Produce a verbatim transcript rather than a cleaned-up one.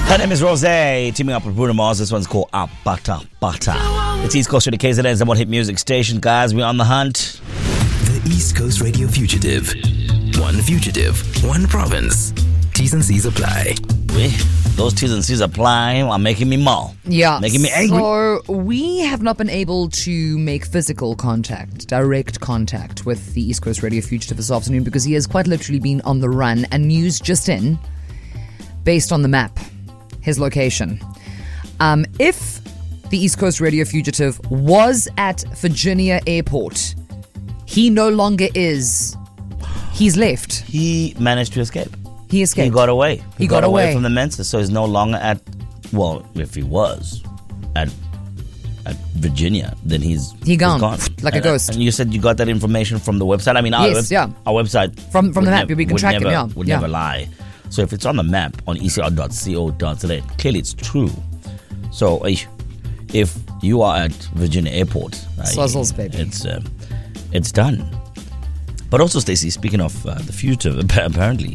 Her name is Rose, teaming up with Bruno Mars. This one's called A Bata Bata. It's East Coast Radio K Z N's number one hit music station, guys. We're on the hunt. The East Coast Radio Fugitive. One fugitive, one province. T's and C's apply. We, those T's and C's apply are making me maul. Yeah. Making me angry. So we have not been able to make physical contact, direct contact with the East Coast Radio Fugitive this afternoon because he has quite literally been on the run, and news just in, based on the map, his location. Um, if the East Coast Radio Fugitive was at Virginia Airport, he no longer is. He's left. He managed to escape. He escaped. He got away. He, he got, got away. away from the Mensa, so he's no longer at, well, if he was at at Virginia, then he's he gone, gone. like and, a ghost. And you said you got that information from the website. I mean, our, yes, web, yeah. our website from from the map, nev- we can would track never, him. Yeah, would yeah. never lie. So if it's on the map on e c r dot co dot z a, clearly it's true. So if you are at Virginia Airport, Swazzles, baby, it's um, it's done. But also, Stacey, speaking of uh, the fugitive, apparently